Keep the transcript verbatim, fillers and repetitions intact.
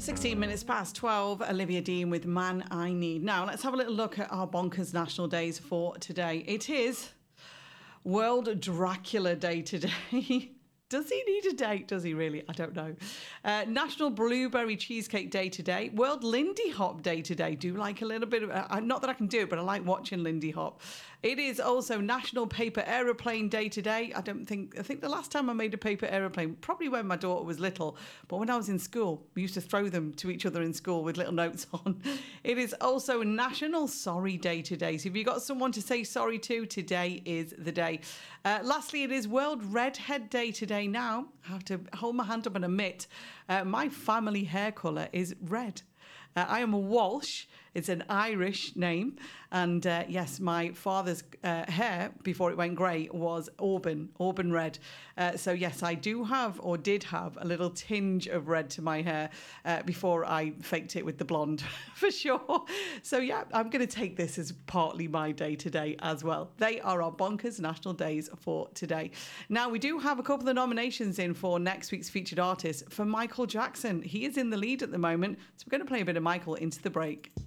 sixteen minutes past twelve, Olivia Dean with Man I Need. Now, let's have a little look at our bonkers national days for today. It is World Dracula Day today. Does he need a date? Does he really? I don't know. Uh, National Blueberry Cheesecake Day today. World Lindy Hop Day today. Do like a little bit of... Uh, not that I can do it, but I like watching Lindy Hop. It is also National Paper Aeroplane Day today. I don't think... I think the last time I made a paper aeroplane, probably when my daughter was little. But when I was in school, we used to throw them to each other in school with little notes on. It is also National Sorry Day today. So if you've got someone to say sorry to, today is the day. Uh, lastly, it is World Redhead Day today. Now, I have to hold my hand up and admit, uh, my family hair colour is red. Uh, I am a Walsh. It's an Irish name. And uh, yes, my father's uh, hair, before it went grey, was auburn, auburn red. Uh, so yes, I do have, or did have, a little tinge of red to my hair uh, before I faked it with the blonde, for sure. So yeah, I'm going to take this as partly my day today as well. They are our bonkers national days for today. Now, we do have a couple of nominations in for next week's featured artist for Michael Jackson. He is in the lead at the moment, so we're going to play a bit of Michael into the break.